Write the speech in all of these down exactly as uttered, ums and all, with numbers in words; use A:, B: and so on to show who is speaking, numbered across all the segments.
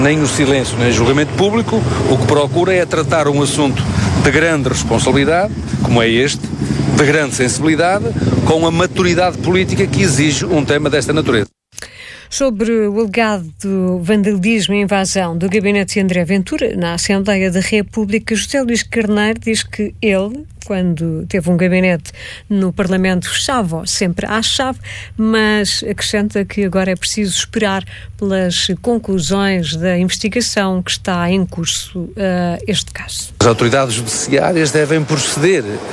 A: Nem o silêncio, nem o julgamento público, o que procura é tratar um assunto de grande responsabilidade, como é este, de grande sensibilidade, com a maturidade política que exige um tema desta natureza.
B: Sobre o alegado vandalismo e invasão do gabinete de André Ventura na Assembleia da República, José Luís Carneiro diz que ele, quando teve um gabinete no Parlamento, fechava sempre à chave, mas acrescenta que agora é preciso esperar pelas conclusões da investigação que está em curso uh, este caso.
A: As autoridades judiciárias devem proceder uh,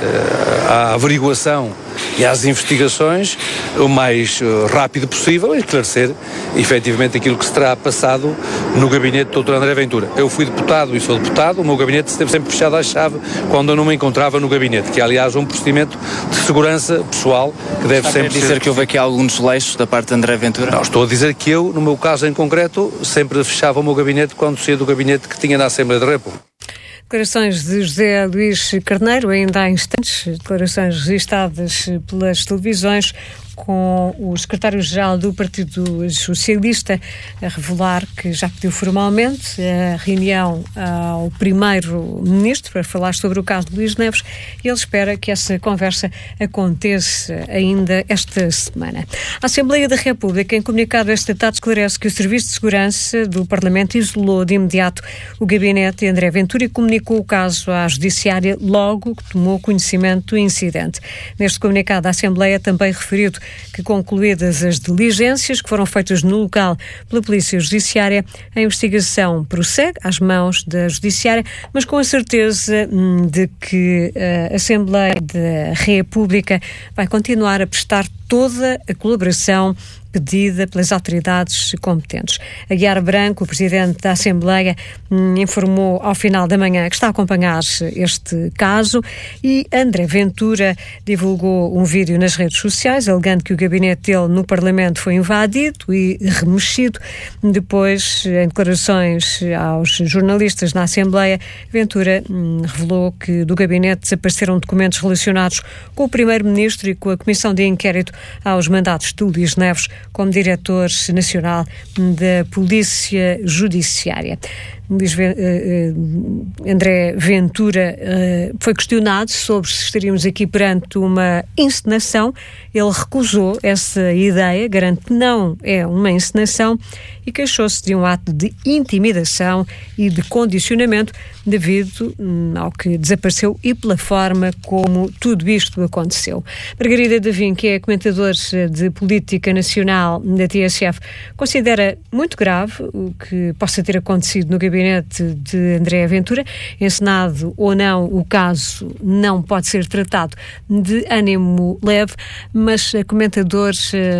A: à averiguação e às investigações o mais uh, rápido possível e esclarecer efetivamente aquilo que se terá passado no gabinete do doutor André Ventura. Eu fui deputado e sou deputado, o meu gabinete esteve sempre fechado à chave quando eu não me encontrava no gabinete, que é aliás um procedimento de segurança pessoal que deve
C: Está
A: sempre
C: a dizer ser... que houve aqui alguns desleixos da parte de André Ventura?
A: Não, estou a dizer que eu, no meu caso em concreto, sempre fechava o meu gabinete quando saía do gabinete que tinha na Assembleia da República.
B: Declarações de José Luís Carneiro, ainda há instantes, declarações registadas pelas televisões, com o secretário-geral do Partido Socialista a revelar que já pediu formalmente a reunião ao primeiro-ministro para falar sobre o caso de Luís Neves e ele espera que essa conversa aconteça ainda esta semana. A Assembleia da República, em comunicado esta tarde, esclarece que o Serviço de Segurança do Parlamento isolou de imediato o gabinete de André Ventura e comunicou o caso à Judiciária logo que tomou conhecimento do incidente. Neste comunicado, a Assembleia também referiu que, concluídas as diligências que foram feitas no local pela Polícia Judiciária, a investigação prossegue às mãos da Judiciária, mas com a certeza de que a Assembleia da República vai continuar a prestar toda a colaboração pedida pelas autoridades competentes. Aguiar Branco, o presidente da Assembleia, informou ao final da manhã que está a acompanhar este caso e André Ventura divulgou um vídeo nas redes sociais alegando que o gabinete dele no Parlamento foi invadido e remexido. Depois, em declarações aos jornalistas na Assembleia, Ventura hum, revelou que do gabinete desapareceram documentos relacionados com o primeiro-ministro e com a Comissão de Inquérito aos mandatos de Luís Neves como diretor nacional da Polícia Judiciária. Luís André Ventura uh, foi questionado sobre se estaríamos aqui perante uma encenação. Ele recusou essa ideia, garante que não é uma encenação e queixou-se de um ato de intimidação e de condicionamento devido hum, ao que desapareceu e pela forma como tudo isto aconteceu. Margarida Davim, que é comentadora de política nacional da T S F, considera muito grave o que possa ter acontecido no gabinete de André Ventura. Encenado ou não, o caso não pode ser tratado de ânimo leve, mas a comentadora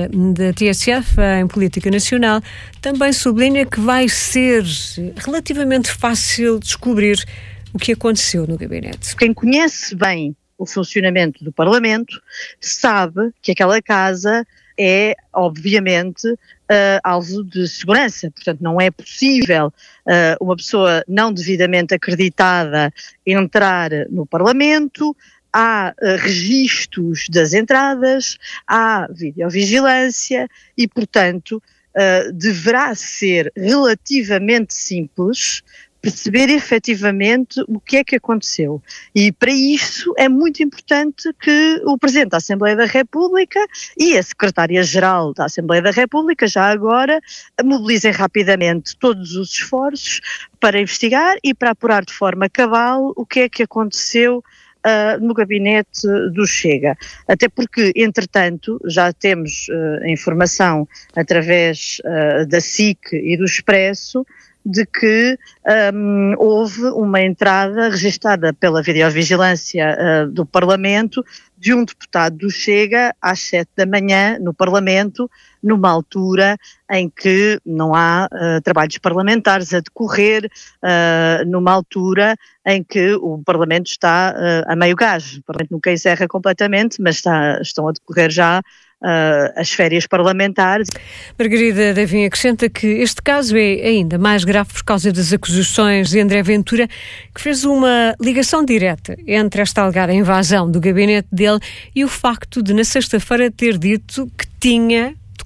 B: da T S F em política nacional também sublinha que vai ser relativamente fácil descobrir o que aconteceu no gabinete.
D: Quem conhece bem o funcionamento do Parlamento sabe que aquela casa é, obviamente, uh, alvo de segurança. Portanto, não é possível uh, uma pessoa não devidamente acreditada entrar no Parlamento. Há uh, registros das entradas, há videovigilância e, portanto, uh, deverá ser relativamente simples perceber efetivamente o que é que aconteceu. E para isso é muito importante que o Presidente da Assembleia da República e a Secretária-Geral da Assembleia da República já agora mobilizem rapidamente todos os esforços para investigar e para apurar de forma cabal o que é que aconteceu Uh, no gabinete do Chega. Até porque, entretanto, já temos uh, a informação através uh, da S I C e do Expresso de que um, houve uma entrada registada pela videovigilância uh, do Parlamento de um deputado do Chega às sete da manhã no Parlamento, numa altura em que não há uh, trabalhos parlamentares a decorrer, uh, numa altura em que o Parlamento está uh, a meio gás. O Parlamento nunca encerra completamente, mas está, estão a decorrer já Uh, as férias parlamentares.
B: Margarida Davim acrescenta que este caso é ainda mais grave por causa das acusações de André Ventura, que fez uma ligação direta entre esta alegada invasão do gabinete dele e o facto de, na sexta-feira, ter dito que tinha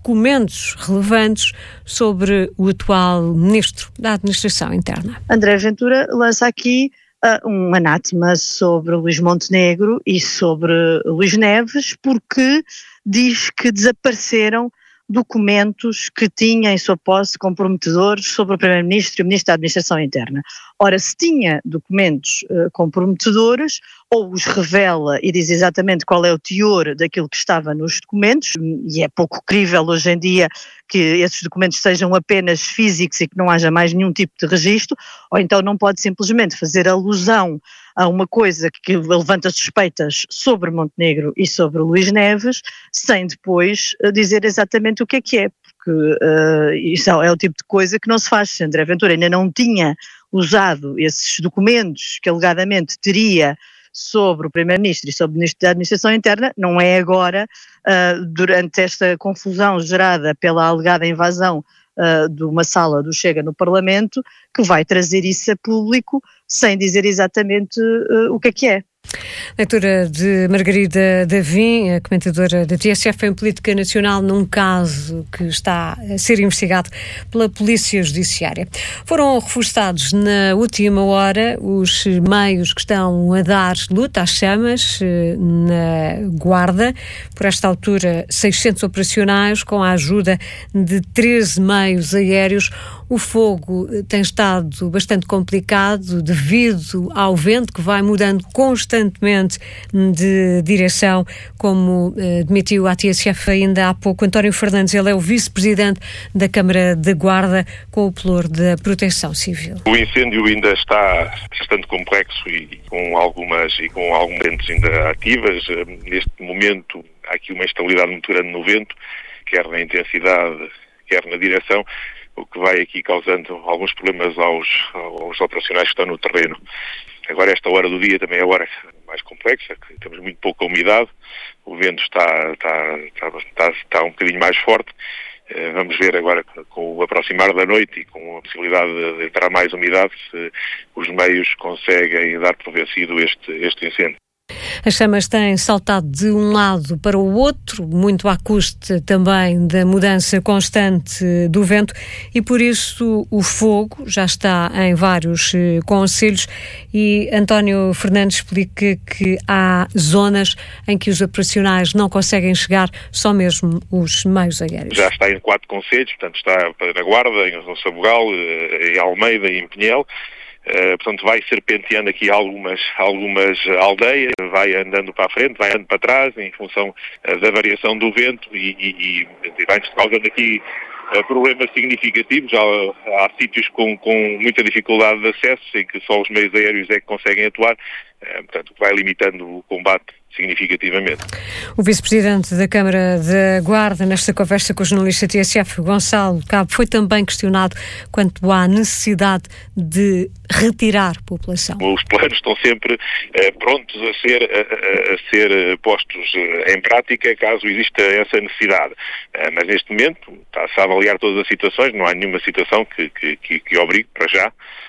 B: documentos relevantes sobre o atual Ministro da Administração Interna.
D: André Ventura lança aqui uh, um anátema sobre Luís Montenegro e sobre Luís Neves, porque diz que desapareceram documentos que tinha em sua posse comprometedores sobre o Primeiro-Ministro e o Ministro da Administração Interna. Ora, se tinha documentos uh, comprometedores, ou os revela e diz exatamente qual é o teor daquilo que estava nos documentos, e é pouco crível hoje em dia que esses documentos sejam apenas físicos e que não haja mais nenhum tipo de registro, ou então não pode simplesmente fazer alusão a uma coisa que levanta suspeitas sobre Montenegro e sobre Luís Neves, sem depois dizer exatamente o que é que é, porque uh, isso é o tipo de coisa que não se faz. Se André Ventura ainda não tinha usado esses documentos que alegadamente teria sobre o Primeiro-Ministro e sobre o Ministro da Administração Interna, não é agora, uh, durante esta confusão gerada pela alegada invasão uh, de uma sala do Chega no Parlamento, que vai trazer isso a público sem dizer exatamente uh, o que é que é.
B: Leitura de Margarida Davim, a comentadora da T S F em Política Nacional, num caso que está a ser investigado pela Polícia Judiciária. Foram reforçados na última hora os meios que estão a dar luta às chamas na Guarda. Por esta altura, seiscentos operacionais com a ajuda de treze meios aéreos. O fogo tem estado bastante complicado devido ao vento que vai mudando constantemente de direção, como eh, admitiu a T S F ainda há pouco António Fernandes. Ele é o vice-presidente da Câmara da Guarda, com o pelour da Proteção Civil.
E: O incêndio ainda está bastante complexo e com algumas e com algumas lentes ainda ativas. Neste momento há aqui uma instabilidade muito grande no vento, quer na intensidade, quer na direção, o que vai aqui causando alguns problemas aos, aos operacionais que estão no terreno. Agora esta hora do dia também é a hora mais complexa, que temos muito pouca umidade, o vento está, está, está, está, está um bocadinho mais forte. Vamos ver agora, com o aproximar da noite e com a possibilidade de entrar mais umidade, se os meios conseguem dar por vencido este, este incêndio.
B: As chamas têm saltado de um lado para o outro, muito à custa também da mudança constante do vento, e por isso o fogo já está em vários eh, concelhos. E António Fernandes explica que há zonas em que os operacionais não conseguem chegar, só mesmo os meios aéreos.
E: Já está em quatro concelhos, portanto está na Guarda, em Sabugal, em Almeida e em Pinhel. Uh, portanto, vai serpenteando aqui algumas, algumas aldeias, vai andando para a frente, vai andando para trás, em função uh, da variação do vento e, e, e vai causando aqui uh, problemas significativos. Há, há sítios com, com muita dificuldade de acesso, em que só os meios aéreos é que conseguem atuar, uh, portanto, vai limitando o combate significativamente.
B: O vice-presidente da Câmara da Guarda, nesta conversa com o jornalista T S F, Gonçalo Cabo, foi também questionado quanto à necessidade de retirar população.
E: Os planos estão sempre eh, prontos a ser, a, a ser postos em prática caso exista essa necessidade. Eh, mas neste momento está-se a avaliar todas as situações, não há nenhuma situação que, que, que, que obrigue para já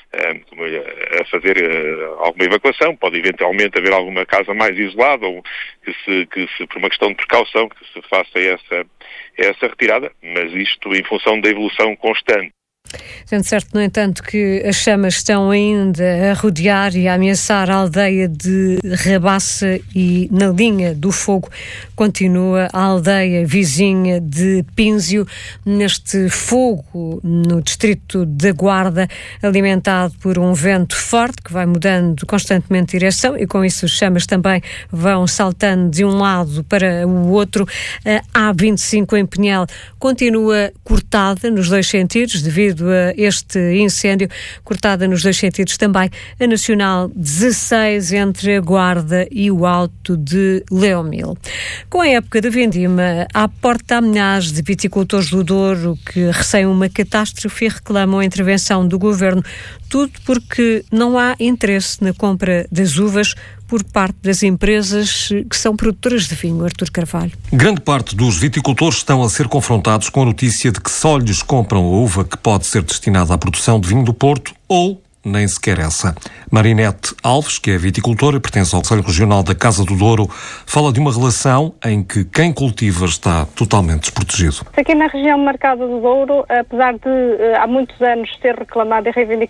E: a fazer alguma evacuação. Pode eventualmente haver alguma casa mais isolada ou que se, que se por uma questão de precaução, que se faça essa, essa retirada, mas isto em função da evolução constante.
B: Sendo certo, no entanto, que as chamas estão ainda a rodear e a ameaçar a aldeia de Rabaça, e na linha do fogo continua a aldeia vizinha de Pínzio, neste fogo no distrito da Guarda, alimentado por um vento forte que vai mudando constantemente de direção, e com isso as chamas também vão saltando de um lado para o outro. A A vinte e cinco em Pinhel continua cortada nos dois sentidos devido a este incêndio, cortada nos dois sentidos também a Nacional dezasseis entre a Guarda e o Alto de Leomil. Com a época da vindima, à porta há milhares de viticultores do Douro que receiam uma catástrofe e reclamam a intervenção do Governo, tudo porque não há interesse na compra das uvas por parte das empresas que são produtoras de vinho. Artur Carvalho.
F: Grande parte dos viticultores estão a ser confrontados com a notícia de que só lhes compram a uva que pode ser destinada à produção de vinho do Porto ou nem sequer essa. Marinete Alves, que é viticultora e pertence ao Conselho Regional da Casa do Douro, fala de uma relação em que quem cultiva está totalmente desprotegido.
G: Aqui na região do Mercado do Douro, apesar de há muitos anos ser reclamado e reivindicado